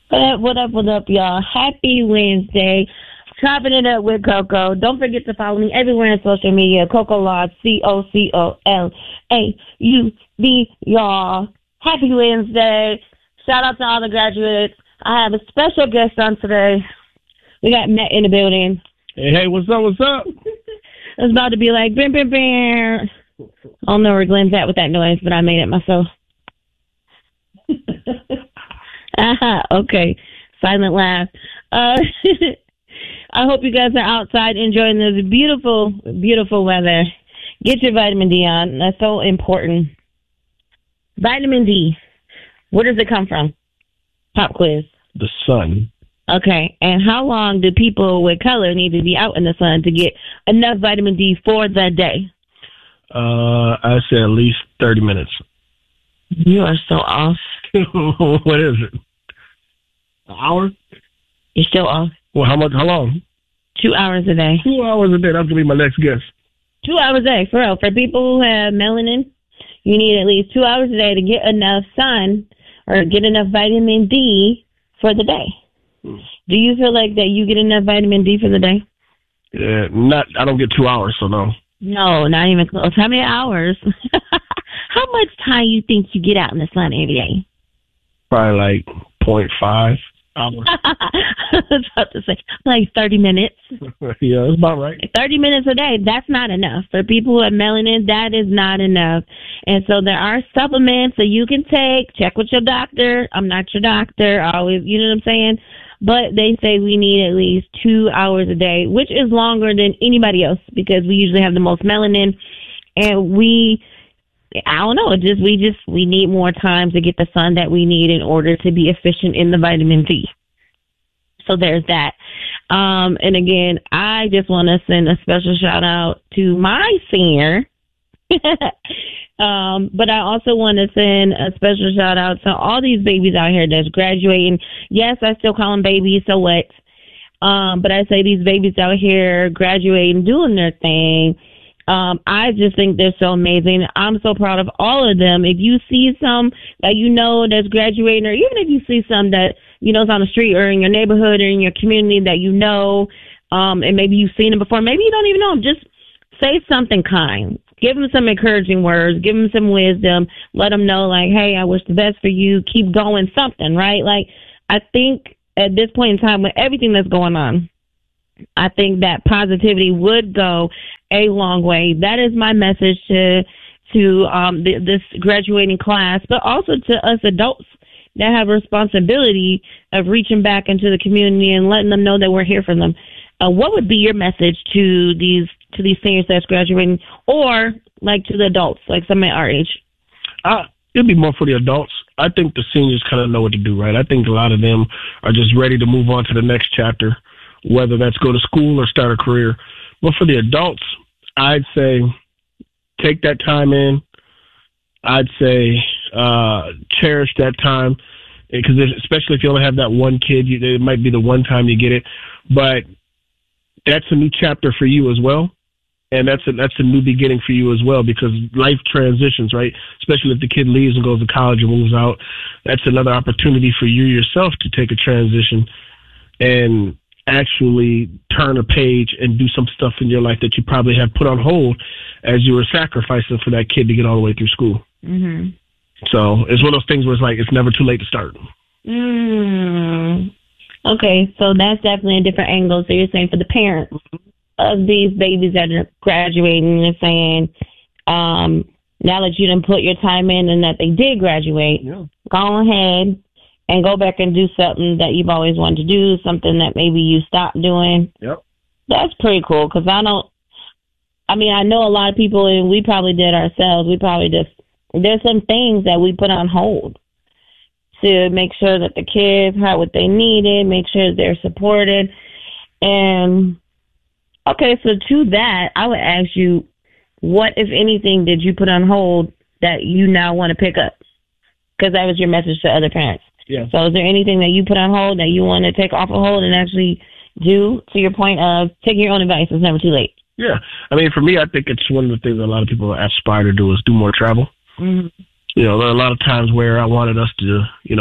What up, y'all? Happy Wednesday. Chopping it up with Coco. Don't forget to follow me everywhere on social media. Coco Laud, COCOLAUD, y'all. Happy Wednesday. Shout out to all the graduates. I have a special guest on today. We got Matt in the building. Hey, what's up, what's up? It's about to be like, bam, bam, bam. I don't know where Glenn's at with that noise, but I made it myself. Okay. Silent laugh. I hope you guys are outside enjoying this beautiful, beautiful weather. Get your vitamin D on. That's so important. Vitamin D. Where does it come from? Pop quiz. The sun. Okay. And how long do people with color need to be out in the sun to get enough vitamin D for the day? I say at least 30 minutes. You are so off. What is it? An hour? You're still off. Well, how long? 2 hours a day. 2 hours a day. That's going to be my next guess. 2 hours a day, for real. For people who have melanin, you need at least 2 hours a day to get enough sun or get enough vitamin D for the day. Do you feel like that you get enough vitamin D for the day? I don't get 2 hours, so no. No, not even close. How many hours? How much time you think you get out in the sun every day? Probably like 0.5 hours. I was about to say, like 30 minutes. Yeah, that's about right. 30 minutes a day, that's not enough. For people who have melanin, that is not enough. And so there are supplements that you can take. Check with your doctor. I'm not your doctor. Always, you know what I'm saying? But they say we need at least 2 hours a day, which is longer than anybody else because we usually have the most melanin. And I don't know, we need more time to get the sun that we need in order to be efficient in the vitamin D. So there's that. And again, I just want to send a special shout out to my senior. But I also want to send a special shout out to all these babies out here that's graduating. Yes, I still call them babies, so what? But I say these babies out here graduating, doing their thing. I just think they're so amazing. I'm so proud of all of them. If you see some that you know that's graduating, or even if you see some that you know is on the street or in your neighborhood or in your community that you know, and maybe you've seen them before, maybe you don't even know them, just say something kind. Give them some encouraging words. Give them some wisdom. Let them know, like, hey, I wish the best for you. Keep going, something, right? Like, I think at this point in time, with everything that's going on, I think that positivity would go a long way. That is my message to this graduating class, but also to us adults that have a responsibility of reaching back into the community and letting them know that we're here for them. What would be your message to these seniors that's graduating, or like to the adults, like some at our age? It'd be more for the adults. I think the seniors kind of know what to do, right? I think a lot of them are just ready to move on to the next chapter, whether that's go to school or start a career. But for the adults, I'd say take that time in. I'd say cherish that time, because especially if you only have that one kid, it might be the one time you get it. But that's a new chapter for you as well. And that's a new beginning for you as well, because life transitions, right? Especially if the kid leaves and goes to college and moves out. That's another opportunity for you yourself to take a transition and actually turn a page and do some stuff in your life that you probably have put on hold as you were sacrificing for that kid to get all the way through school. Mm-hmm. So it's one of those things where it's like it's never too late to start. Okay, so that's definitely a different angle. So you're saying for the parents of these babies that are graduating and saying, now that you didn't put your time in and that they did graduate, go ahead and go back and do something that you've always wanted to do, something that maybe you stopped doing. Yep. That's pretty cool, because I know a lot of people, and we probably did ourselves, there's some things that we put on hold to make sure that the kids had what they needed, make sure they're supported. And, okay, so to that, I would ask you, what, if anything, did you put on hold that you now want to pick up? Because that was your message to other parents. Yeah. So is there anything that you put on hold that you want to take off a hold and actually do, to your point of taking your own advice? It's never too late. Yeah. I mean, for me, I think it's one of the things that a lot of people aspire to do is do more travel. Mm-hmm. You know, there are a lot of times where I wanted us to,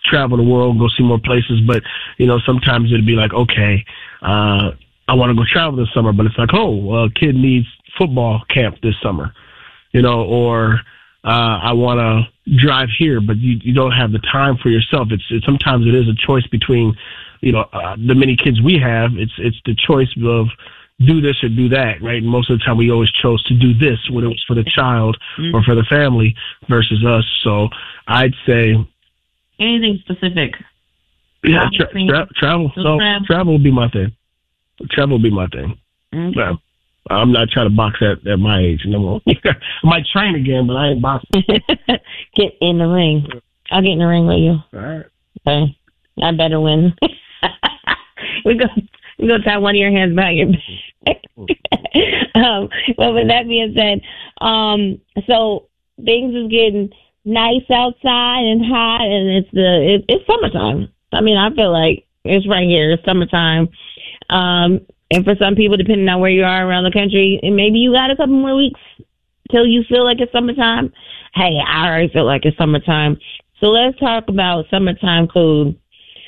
travel the world, go see more places. But, sometimes it'd be like, okay, I want to go travel this summer, but it's like, a kid needs football camp this summer, or I want to drive here, but you don't have the time for yourself. Sometimes it is a choice between, the many kids we have. It's the choice of do this or do that, right? And most of the time we always chose to do this when it was for the child or for the family versus us. So I'd say anything specific. Yeah, travel. So travel will be my thing. Travel will be my thing. Okay. Well, I'm not trying to box at my age no more. I might train again, but I ain't boxing. Get in the ring. I'll get in the ring with you. All right. Okay. I better win. We're going to tie one of your hands behind your back. Well, with that being said, so things is getting nice outside and hot, and it's summertime. I mean, I feel like it's right here. It's summertime. And for some people, depending on where you are around the country, and maybe you got a couple more weeks till you feel like it's summertime. Hey, I already feel like it's summertime. So let's talk about summertime food.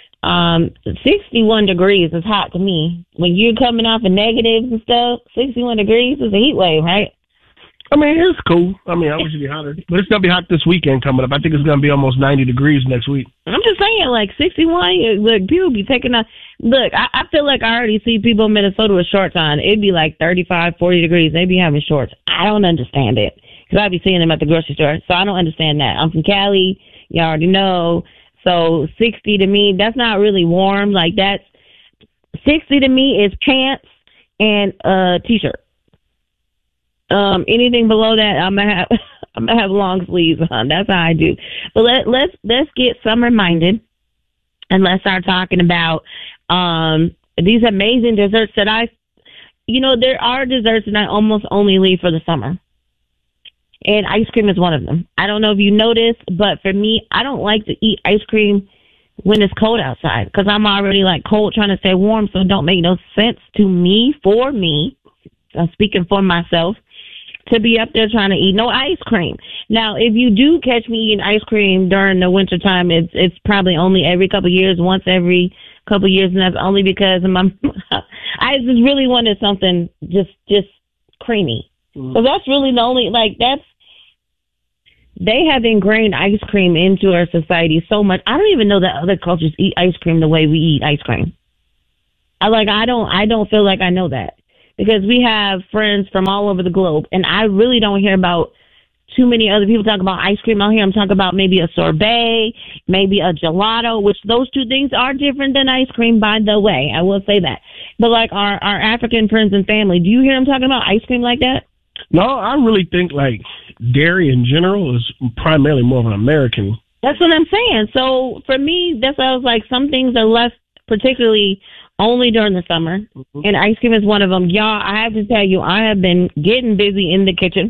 61 degrees is hot to me. When you're coming off of negatives and stuff, 61 degrees is a heat wave, right? I mean, it's cool. I wish it'd be hotter. But it's going to be hot this weekend coming up. I think it's going to be almost 90 degrees next week. I'm just saying, like, 61, look, people be taking a... Look, I feel like I already see people in Minnesota with shorts on. It'd be like 35, 40 degrees. They'd be having shorts. I don't understand it. Because I'd be seeing them at the grocery store. So I don't understand that. I'm from Cali. You already know. So 60 to me, that's not really warm. Like, that's... 60 to me is pants and a T-shirt. Anything below that, I'm gonna have long sleeves on. That's how I do. But let's get summer minded, and let's start talking about these amazing desserts that there are desserts that I almost only leave for the summer, and ice cream is one of them. I don't know if you noticed, but for me, I don't like to eat ice cream when it's cold outside because I'm already like cold trying to stay warm, so it don't make no sense to me. For me, I'm speaking for myself. To be up there trying to eat no ice cream. Now, if you do catch me eating ice cream during the winter time, it's probably only every couple of years, once every couple of years, and that's only because I just really wanted something just creamy. So that's really the only they have ingrained ice cream into our society so much. I don't even know that other cultures eat ice cream the way we eat ice cream. I don't feel like I know that. Because we have friends from all over the globe, and I really don't hear about too many other people talk about ice cream out here. I'm talking about maybe a sorbet, maybe a gelato, which those two things are different than ice cream, by the way. I will say that. But like our African friends and family, do you hear them talking about ice cream like that? No, I really think like dairy in general is primarily more of an American. That's what I'm saying. So for me, that's why I was like, some things are less particularly only during the summer, and ice cream is one of them. Y'all, I have to tell you, I have been getting busy in the kitchen.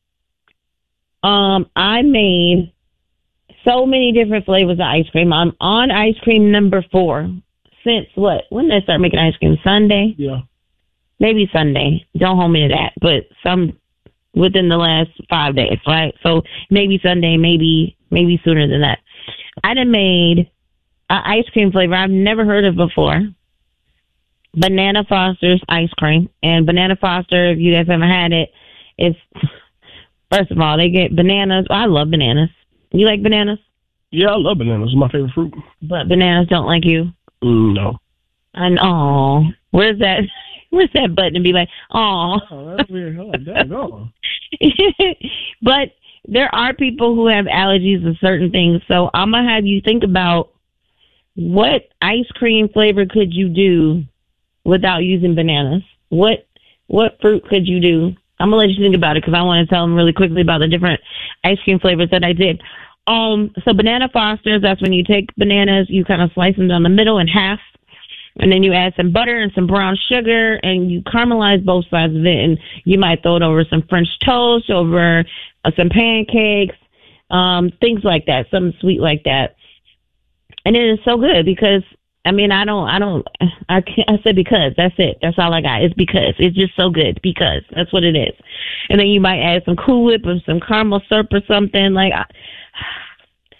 I made so many different flavors of ice cream. I'm on ice cream number 4 since what? When did I start making ice cream? Sunday? Yeah. Maybe Sunday. Don't hold me to that, but some within the last 5 days, right? So maybe Sunday, maybe sooner than that. I done made an ice cream flavor I've never heard of before. Banana Foster's ice cream. And Banana Foster, if you guys haven't had it, it's, first of all, they get bananas. I love bananas. You like bananas? Yeah, I love bananas. It's my favorite fruit. But bananas don't like you? No. And where's that button to be like, oh, that's weird. I like that. No. But there are people who have allergies to certain things. So I'm going to have you think about what ice cream flavor could you do without using bananas? What fruit could you do? I'm going to let you think about it because I want to tell them really quickly about the different ice cream flavors that I did. So Banana Foster's, that's when you take bananas, you kind of slice them down the middle in half, and then you add some butter and some brown sugar, and you caramelize both sides of it, and you might throw it over some French toast, over some pancakes, things like that, something sweet like that. And it is so good because, I said because, that's it. That's all I got. It's because. It's just so good because. That's what it is. And then you might add some Cool Whip or some caramel syrup or something.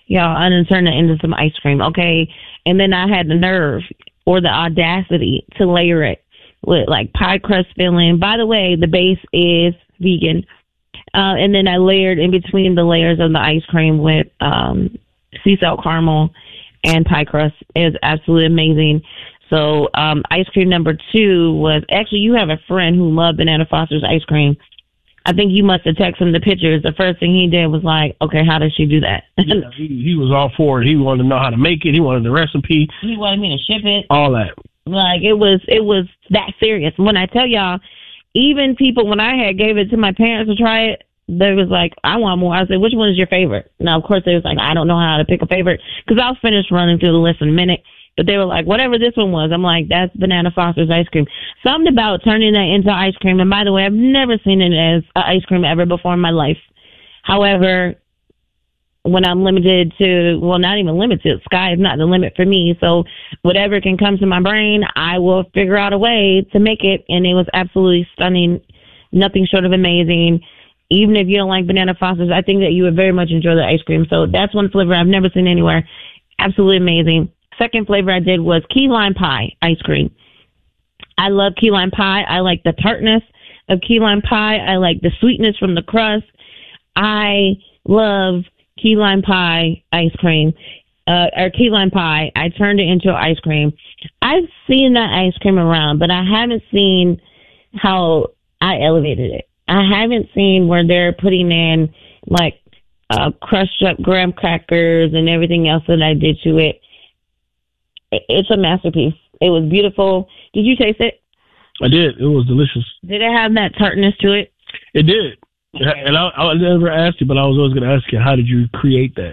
Y'all, I done turned it into some ice cream, okay? And then I had the nerve or the audacity to layer it with like pie crust filling. By the way, the base is vegan. And then I layered in between the layers of the ice cream with sea salt caramel and pie crust. It was absolutely amazing. So ice cream number 2 was, actually, you have a friend who loved Banana Foster's ice cream. I think you must have texted him the pictures. The first thing he did was like, okay, how does she do that? Yeah, he was all for it. He wanted to know how to make it. He wanted the recipe. He wanted me to ship it. All that. Like, it was that serious. When I tell y'all, even people, when I had gave it to my parents to try it, they was like, I want more. I said, which one is your favorite? Now, of course, they was like, I don't know how to pick a favorite, because I'll finish running through the list in a minute. But they were like, whatever this one was. I'm like, that's Banana Foster's ice cream. Something about turning that into ice cream. And by the way, I've never seen it as ice cream ever before in my life. However, when I'm limited to, well, not even limited, sky is not the limit for me. So whatever can come to my brain, I will figure out a way to make it. And it was absolutely stunning. Nothing short of amazing. Even if you don't like Banana Foster's, I think that you would very much enjoy the ice cream. So that's one flavor I've never seen anywhere. Absolutely amazing. Second flavor I did was key lime pie ice cream. I love key lime pie. I like the tartness of key lime pie. I like the sweetness from the crust. I love key lime pie ice cream, or key lime pie. I turned it into ice cream. I've seen that ice cream around, but I haven't seen how I elevated it. I haven't seen where they're putting in like crushed up graham crackers and everything else that I did to it. It's a masterpiece. It was beautiful. Did you taste it? I did. It was delicious. Did it have that tartness to it? It did. Okay. And I never asked you, but I was always going to ask you, how did you create that?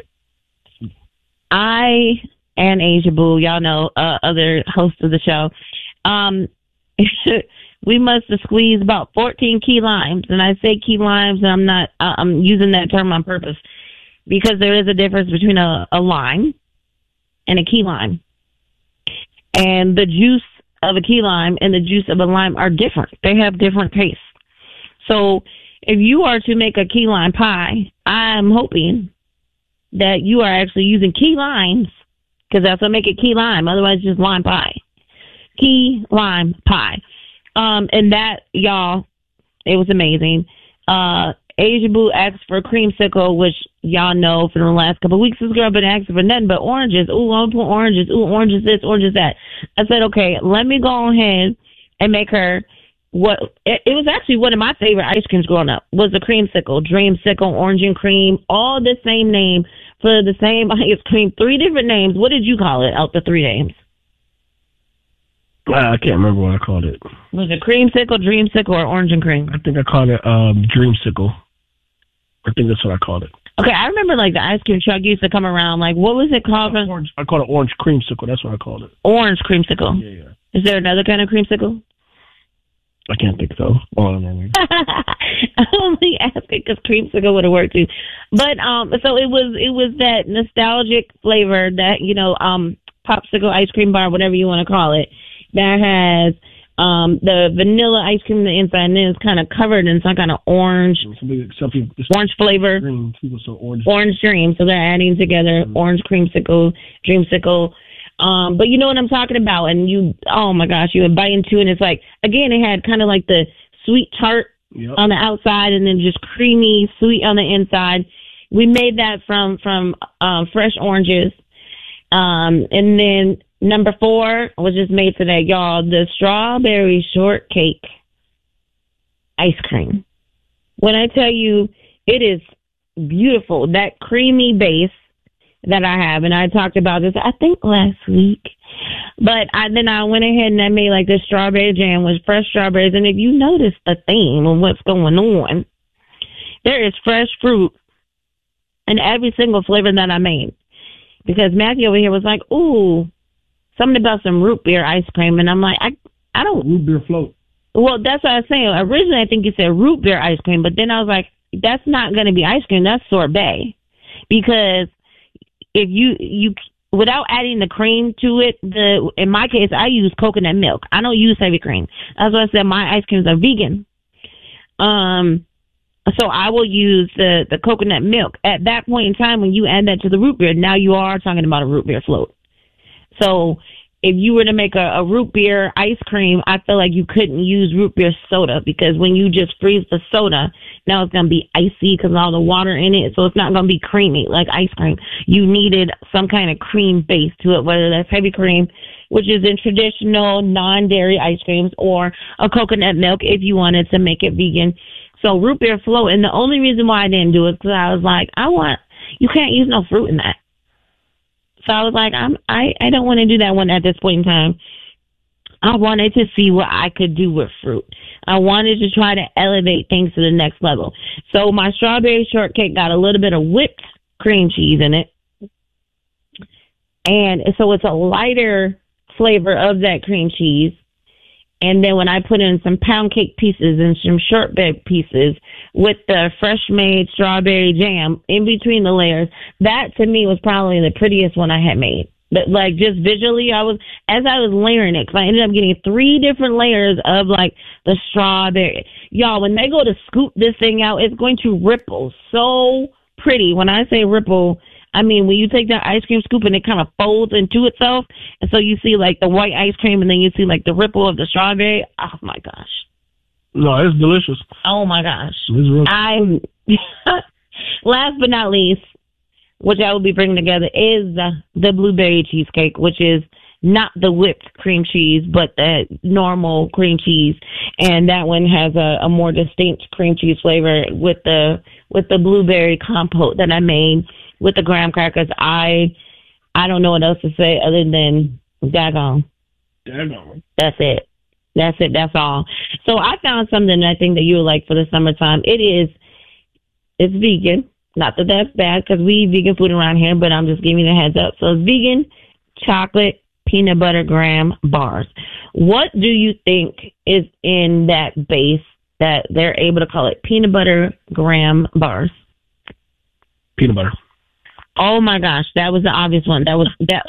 I and Asia Boo, y'all know, other hosts of the show, we must have squeezed about 14 key limes. And I say key limes, and I'm using that term on purpose, because there is a difference between a lime and a key lime. And the juice of a key lime and the juice of a lime are different. They have different tastes. So if you are to make a key lime pie, I'm hoping that you are actually using key limes, because that's what make it key lime. Otherwise, it's just lime pie. Key lime pie. And that, y'all, it was amazing. Asia Boo asked for creamsicle, which y'all know for the last couple of weeks, this girl been asking for nothing but oranges. Ooh, I want to put oranges. Ooh, oranges this, oranges that. I said, okay, let me go ahead and make her what it was actually one of my favorite ice creams growing up, was the creamsicle, dreamsicle, orange and cream, all the same name for the same ice cream, 3 different names. What did you call it out the 3 names? I can't remember what I called it. Was it creamsicle, dreamsicle, or orange and cream? I think I called it dreamsicle. I think that's what I called it. Okay, I remember like the ice cream truck used to come around. Like, what was it called? Orange, I called it orange creamsicle. That's what I called it. Orange creamsicle. Yeah. Is there another kind of creamsicle? I can't think so. I'm only asking because creamsicle would have worked too. But so it was that nostalgic flavor that, you know, popsicle ice cream bar, whatever you want to call it, that has the vanilla ice cream on the inside, and then it's kind of covered in some kind of orange flavor. Orange dream. So they're adding together orange creamsicle, dreamsicle. But you know what I'm talking about, and oh my gosh, you would bite into it, and it's like, again, it had kind of like the sweet tart on the outside, and then just creamy sweet on the inside. We made that from fresh oranges, and then number 4 was just made today, y'all, the strawberry shortcake ice cream. When I tell you, it is beautiful, that creamy base that I have, and I talked about this, I think, last week. But then I went ahead and I made like this strawberry jam with fresh strawberries. And if you notice the theme of what's going on, there is fresh fruit in every single flavor that I made. Because Matthew over here was like, ooh, something about some root beer ice cream. And I'm like, I don't. Root beer float. Well, that's what I was saying. Originally, I think you said root beer ice cream. But then I was like, that's not going to be ice cream. That's sorbet. Because if you without adding the cream to it, in my case, I use coconut milk. I don't use heavy cream. That's why I said my ice creams are vegan. So I will use the coconut milk. At that point in time, when you add that to the root beer, now you are talking about a root beer float. So if you were to make a root beer ice cream, I feel like you couldn't use root beer soda because when you just freeze the soda, now it's going to be icy because of all the water in it. So it's not going to be creamy like ice cream. You needed some kind of cream base to it, whether that's heavy cream, which is in traditional non-dairy ice creams, or a coconut milk if you wanted to make it vegan. So root beer float. And the only reason why I didn't do it is because I was like, you can't use no fruit in that. So I was like, I don't want to do that one at this point in time. I wanted to see what I could do with fruit. I wanted to try to elevate things to the next level. So my strawberry shortcake got a little bit of whipped cream cheese in it. And so it's a lighter flavor of that cream cheese. And then when I put in some pound cake pieces and some shortbread pieces with the fresh made strawberry jam in between the layers, that to me was probably the prettiest one I had made. But like just visually, as I was layering it, because I ended up getting 3 different layers of like the strawberry. Y'all, when they go to scoop this thing out, it's going to ripple so pretty. When I say ripple, I mean, when you take that ice cream scoop and it kind of folds into itself, and so you see like the white ice cream and then you see like the ripple of the strawberry. Oh my gosh. No, it's delicious. Oh my gosh. It's real. Last but not least, which I will be bringing together is the blueberry cheesecake, which is not the whipped cream cheese, but the normal cream cheese. And that one has a more distinct cream cheese flavor with the blueberry compote that I made with the graham crackers. I don't know what else to say other than daggone. Daggone. That's it. That's all. So I found something that I think that you would like for the summertime. It's vegan. Not that that's bad because we eat vegan food around here, but I'm just giving you the heads up. So it's vegan chocolate peanut butter graham bars. What do you think is in that base that they're able to call it peanut butter graham bars? Peanut butter. Oh my gosh, that was the obvious one. That was that.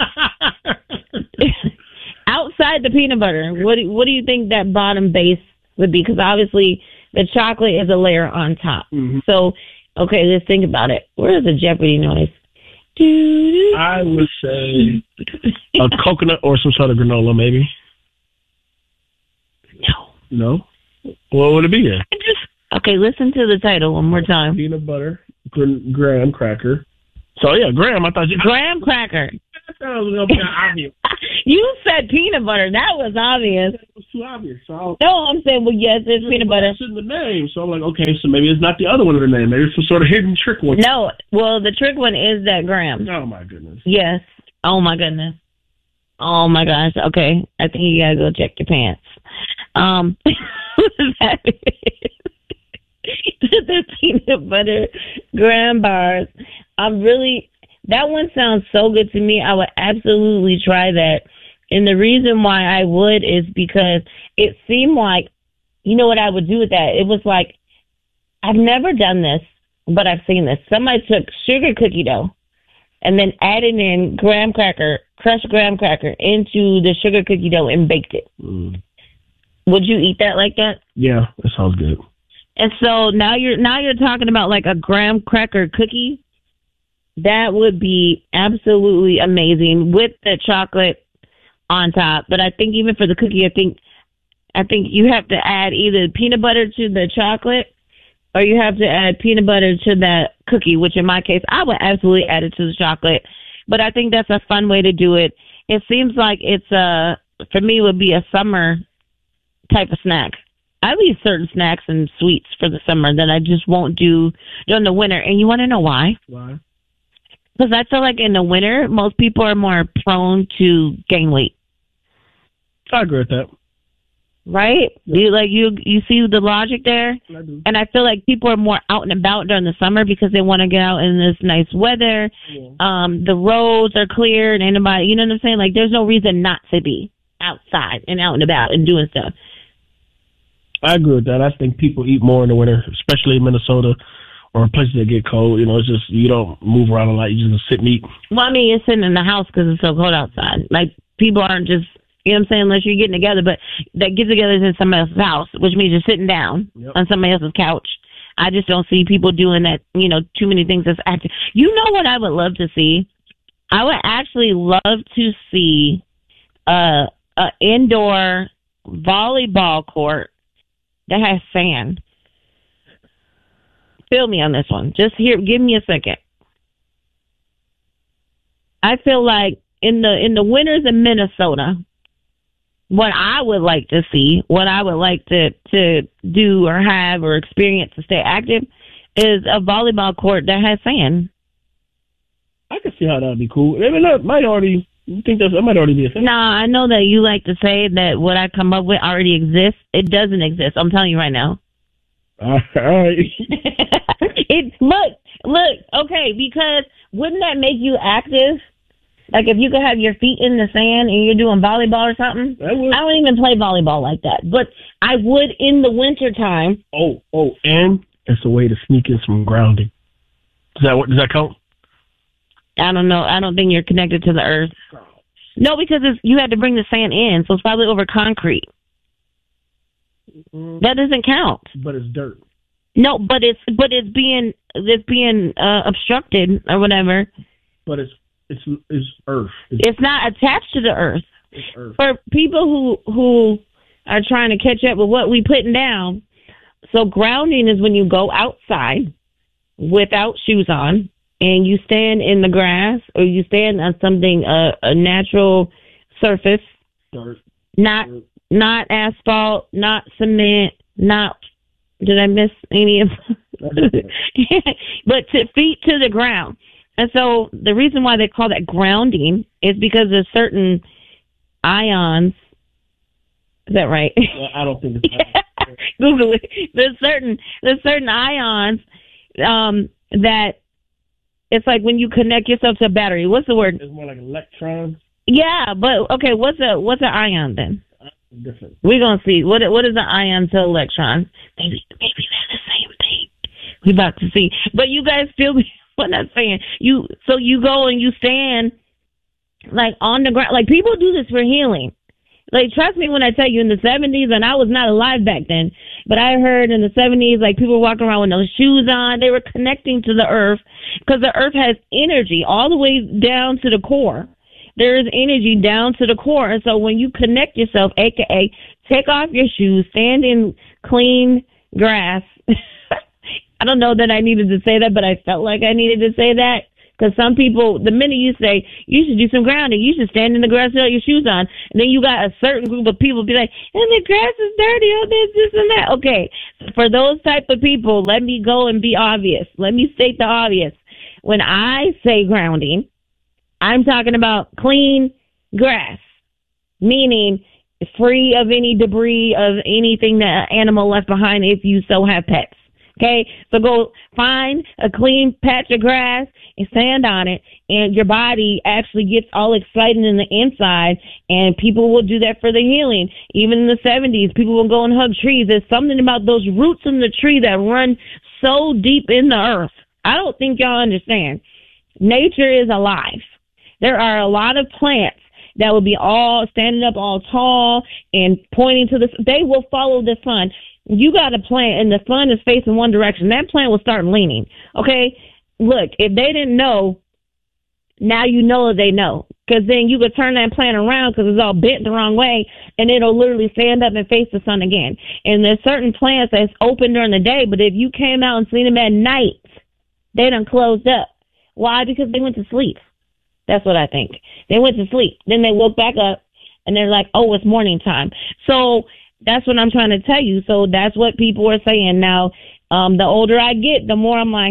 Outside the peanut butter, what do you think that bottom base would be? Because obviously the chocolate is a layer on top. Mm-hmm. So, okay, let's think about it. Where's the Jeopardy noise? I would say a coconut or some sort of granola, maybe. No. What would it be then? Okay, listen to the title one more time. Peanut butter graham cracker. So yeah, graham. I thought you graham cracker. That was obvious. You said peanut butter. That was obvious. It was too obvious. So no, I'm saying, well, yes, it's peanut butter. It's in the name. So I'm like, okay, so maybe it's not the other one in the name. Maybe it's some sort of hidden trick one. No, well, the trick one is that graham. Oh my goodness. Yes. Oh my goodness. Oh my gosh. Okay, I think you gotta go check your pants. The peanut butter graham bars. That one sounds so good to me. I would absolutely try that. And the reason why I would is because it seemed like, you know what I would do with that? It was like, I've never done this, but I've seen this. Somebody took sugar cookie dough and then added in crushed graham cracker into the sugar cookie dough and baked it. Mm. Would you eat that like that? Yeah, that sounds good. And so now you're talking about like a graham cracker cookie. That would be absolutely amazing with the chocolate on top. But I think even for the cookie, I think you have to add either peanut butter to the chocolate or you have to add peanut butter to that cookie, which in my case, I would absolutely add it to the chocolate. But I think that's a fun way to do it. It seems like for me, it would be a summer type of snack. I leave certain snacks and sweets for the summer that I just won't do during the winter. And you want to know why? Why? Because I feel like in the winter, most people are more prone to gain weight. I agree with that. Right? Yeah. You see the logic there? I do. And I feel like people are more out and about during the summer because they want to get out in this nice weather. Yeah. The roads are clear and anybody, you know what I'm saying? Like there's no reason not to be outside and out and about and doing stuff. I agree with that. I think people eat more in the winter, especially in Minnesota or places that get cold. You know, it's just you don't move around a lot. You just sit and eat. Well, I mean, you're sitting in the house because it's so cold outside. Like, people aren't just, you know what I'm saying, unless you're getting together. But that get together is in somebody else's house, which means you're sitting down on somebody else's couch. I just don't see people doing that, too many things that's active. You know what I would love to see? I would actually love to see a indoor volleyball court that has sand. Feel me on this one. Just here, give me a second. I feel like in the winters in Minnesota, what I would like to see, what I would like to do or have or experience to stay active is a volleyball court that has sand. I can see how that would be cool. I mean, that might already be a thing. Nah, I know that you like to say that what I come up with already exists. It doesn't exist. I'm telling you right now. All right. Look, okay, because wouldn't that make you active? Like if you could have your feet in the sand and you're doing volleyball or something. That would. I don't even play volleyball like that, but I would in the wintertime. And it's a way to sneak in some grounding. Does that count? I don't know. I don't think you're connected to the earth. No, because you had to bring the sand in, so it's probably over concrete. That doesn't count. But it's dirt. No, but it's being obstructed or whatever. But it's earth. It's not attached to the earth. It's earth. For people who are trying to catch up with what we putting down, so grounding is when you go outside without shoes on and you stand in the grass or you stand on something a natural surface, dirt. Not asphalt, not cement, not. Did I miss any of? But feet to the ground. And so the reason why they call that grounding is because there's certain ions. Is that right? Well, I don't think it's Google it. There's certain ions that it's like when you connect yourself to a battery. What's the word? It's more like electrons. Yeah, but okay. What's an ion then? Different. We're gonna see what is an ion to electron. Maybe they're the same thing. We're about to see. But you guys feel me? What I'm saying. You go and you stand like on the ground. Like people do this for healing. Like trust me when I tell you, in the 70s, and I was not alive back then, but I heard in the 70s, like people walking around with no shoes on. They were connecting to the earth because the earth has energy all the way down to the core. There is energy down to the core. And so when you connect yourself, AKA take off your shoes, stand in clean grass. I don't know that I needed to say that, but I felt like I needed to say that. Because some people, the minute you say, you should do some grounding, you should stand in the grass without your shoes on, and then you got a certain group of people be like, and the grass is dirty, oh, this, and that. Okay, for those type of people, let me go and be obvious. Let me state the obvious. When I say grounding, I'm talking about clean grass, meaning free of any debris of anything that an animal left behind if you so have pets. Okay, so go find a clean patch of grass and stand on it, and your body actually gets all excited in the inside, and people will do that for the healing. Even in the 70s, people will go and hug trees. There's something about those roots in the tree that run so deep in the earth. I don't think y'all understand. Nature is alive. There are a lot of plants that will be all standing up all tall and pointing to the sun. They will follow the sun. You got a plant and the sun is facing one direction. That plant will start leaning. Okay? Look, if they didn't know, now you know they know. Because then you could turn that plant around because it's all bent the wrong way, and it'll literally stand up and face the sun again. And there's certain plants that's open during the day, but if you came out and seen them at night, they done closed up. Why? Because they went to sleep. That's what I think. They went to sleep. Then they woke back up, and they're like, oh, it's morning time. So that's what I'm trying to tell you. So that's what people are saying. Now, the older I get, the more I'm like,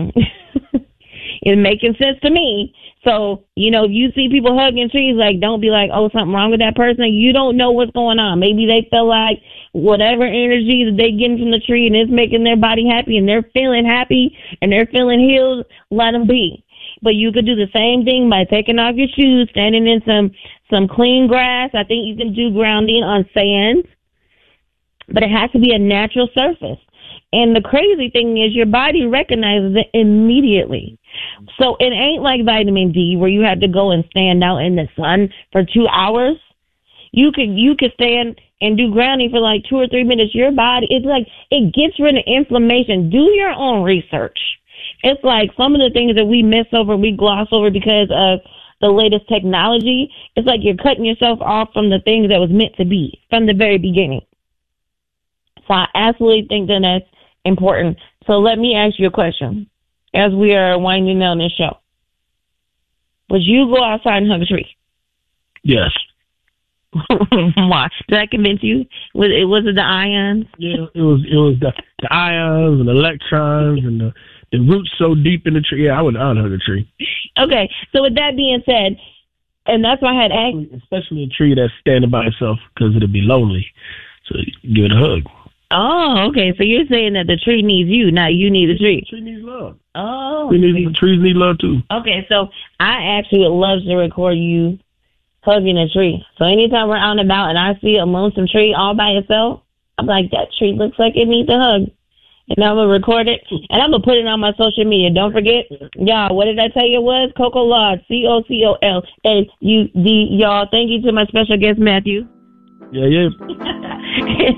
it's making sense to me. So, if you see people hugging trees, like, don't be like, oh, something wrong with that person. You don't know what's going on. Maybe they feel like whatever energy that they getting from the tree and it's making their body happy and they're feeling happy and they're feeling healed, let them be. But you could do the same thing by taking off your shoes, standing in some clean grass. I think you can do grounding on sand, but it has to be a natural surface. And the crazy thing is your body recognizes it immediately. So it ain't like vitamin D where you have to go and stand out in the sun for 2 hours. You could stand and do grounding for like 2 or 3 minutes. Your body, it's like, it gets rid of inflammation. Do your own research. It's like some of the things that we miss over, we gloss over because of the latest technology. It's like you're cutting yourself off from the things that was meant to be from the very beginning. So I absolutely think that that's important. So let me ask you a question as we are winding down this show. Would you go outside and hug a tree? Yes. Why? Did that convince you? Was it the ions? Yeah, it was the ions and the electrons and the roots so deep in the tree. Yeah, I would hug a tree. Okay, so with that being said, and that's why I had asked. Especially a tree that's standing by itself, because it'll be lonely. So give it a hug. Oh, okay. So you're saying that the tree needs you, not you need the tree. The tree needs love. Oh. The trees need love too. Okay, so I actually would love to record you hugging a tree. So anytime we're out and about and I see a lonesome tree all by itself, I'm like, that tree looks like it needs a hug. And I'm going to record it, and I'm going to put it on my social media. Don't forget, y'all, what did I tell you it was? Coco Lodge, COCOLAUD. Y'all, thank you to my special guest, Matthew. Yeah.